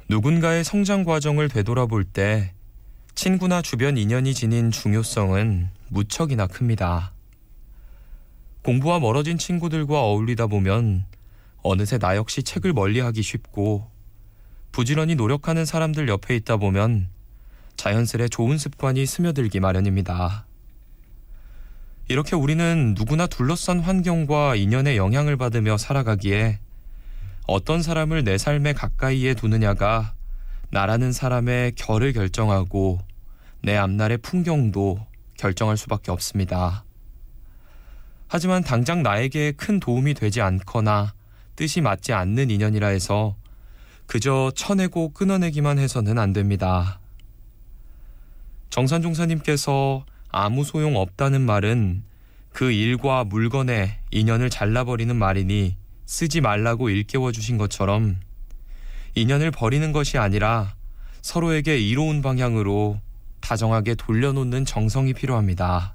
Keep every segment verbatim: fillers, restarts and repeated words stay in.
누군가의 성장 과정을 되돌아볼 때 친구나 주변 인연이 지닌 중요성은 무척이나 큽니다. 공부와 멀어진 친구들과 어울리다 보면 어느새 나 역시 책을 멀리하기 쉽고, 부지런히 노력하는 사람들 옆에 있다 보면 자연스레 좋은 습관이 스며들기 마련입니다. 이렇게 우리는 누구나 둘러싼 환경과 인연의 영향을 받으며 살아가기에 어떤 사람을 내 삶에 가까이에 두느냐가 나라는 사람의 결을 결정하고 내 앞날의 풍경도 결정할 수밖에 없습니다. 하지만 당장 나에게 큰 도움이 되지 않거나 뜻이 맞지 않는 인연이라 해서 그저 쳐내고 끊어내기만 해서는 안 됩니다. 정산종사님께서 아무 소용 없다는 말은 그 일과 물건에 인연을 잘라버리는 말이니 쓰지 말라고 일깨워 주신 것처럼, 인연을 버리는 것이 아니라 서로에게 이로운 방향으로 다정하게 돌려놓는 정성이 필요합니다.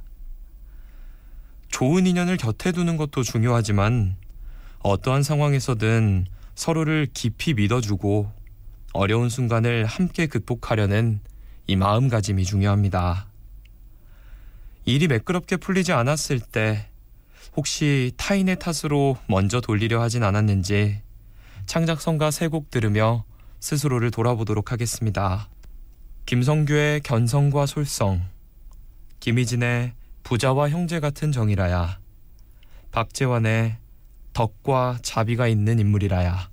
좋은 인연을 곁에 두는 것도 중요하지만 어떠한 상황에서든 서로를 깊이 믿어주고 어려운 순간을 함께 극복하려는 이 마음가짐이 중요합니다. 일이 매끄럽게 풀리지 않았을 때 혹시 타인의 탓으로 먼저 돌리려 하진 않았는지 창작성가 세 곡 들으며 스스로를 돌아보도록 하겠습니다. 김성규의 견성과 솔성, 김희진의 부자와 형제 같은 정이라야, 박재환의 덕과 자비가 있는 인물이라야.